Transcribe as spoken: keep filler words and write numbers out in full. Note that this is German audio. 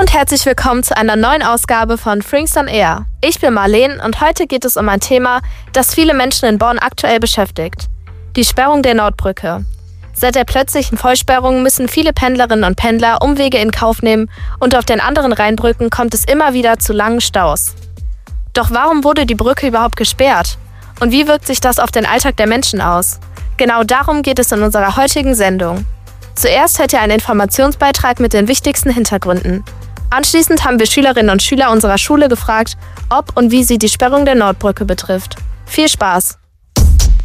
und herzlich willkommen zu einer neuen Ausgabe von Frings on Air. Ich bin Marleen und heute geht es um ein Thema, das viele Menschen in Bonn aktuell beschäftigt. Die Sperrung der Nordbrücke. Seit der plötzlichen Vollsperrung müssen viele Pendlerinnen und Pendler Umwege in Kauf nehmen und auf den anderen Rheinbrücken kommt es immer wieder zu langen Staus. Doch warum wurde die Brücke überhaupt gesperrt? Und wie wirkt sich das auf den Alltag der Menschen aus? Genau darum geht es in unserer heutigen Sendung. Zuerst hört ihr einen Informationsbeitrag mit den wichtigsten Hintergründen. Anschließend haben wir Schülerinnen und Schüler unserer Schule gefragt, ob und wie sie die Sperrung der Nordbrücke betrifft. Viel Spaß!